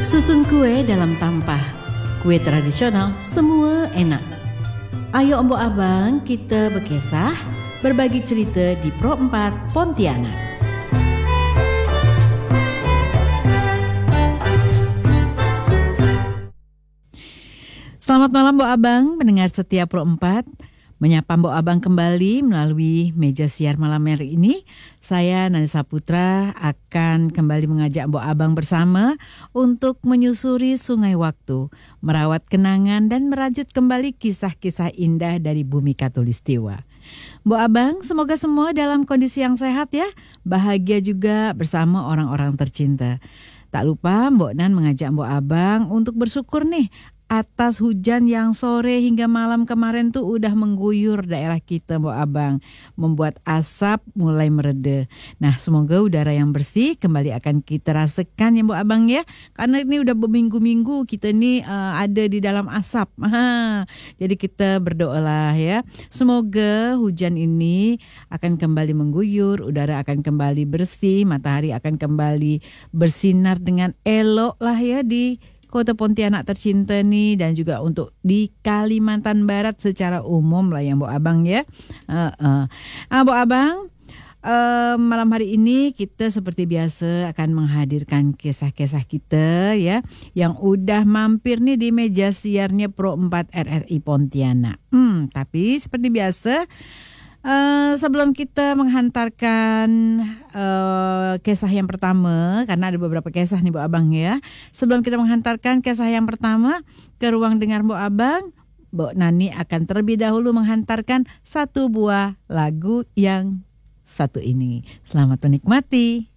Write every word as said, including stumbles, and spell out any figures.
Susun kue dalam tampah. Kue tradisional semua enak. Ayo Mbok Abang kita berkisah, berbagi cerita di Pro empat Pontianak. Selamat malam Mbok Abang, pendengar setia Pro empat. Menyapa Mbok Abang kembali melalui meja siar malam hari ini. Saya Nani Saputra akan kembali mengajak Mbok Abang bersama untuk menyusuri sungai waktu, merawat kenangan dan merajut kembali kisah-kisah indah dari bumi Katulistiwa. Mbok Abang, semoga semua dalam kondisi yang sehat ya, bahagia juga bersama orang-orang tercinta. Tak lupa Mbok Nan mengajak Mbok Abang untuk bersyukur nih atas hujan yang sore hingga malam kemarin tuh udah mengguyur daerah kita Mbok Abang, membuat asap mulai mereda. Nah, semoga udara yang bersih kembali akan kita rasakan ya Mbok Abang ya, karena ini udah berminggu-minggu kita nih uh, ada di dalam asap. Aha, jadi kita berdoalah ya, semoga hujan ini akan kembali mengguyur, udara akan kembali bersih, matahari akan kembali bersinar dengan elok lah ya di Kota Pontianak tercinta nih, dan juga untuk di Kalimantan Barat secara umum lah ya Mbok Abang ya. Uh, uh. Ah, Mbok Abang, uh, malam hari ini kita seperti biasa akan menghadirkan kisah-kisah kita ya, yang udah mampir nih di meja siarnya Pro empat R R I Pontianak. Hmm, tapi seperti biasa, Uh, sebelum kita menghantarkan uh, kisah yang pertama, karena ada beberapa kisah nih Mbok Abang ya. Sebelum kita menghantarkan kisah yang pertama ke ruang dengar Mbok Abang, Mbok Nani akan terlebih dahulu menghantarkan satu buah lagu yang satu ini. Selamat menikmati.